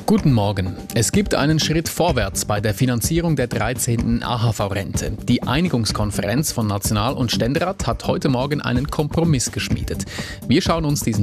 Guten Morgen. Es gibt einen Schritt vorwärts bei der Finanzierung der 13. AHV-Rente. Die Einigungskonferenz von National- und Ständerat hat heute Morgen einen Kompromiss geschmiedet. Wir schauen uns diesen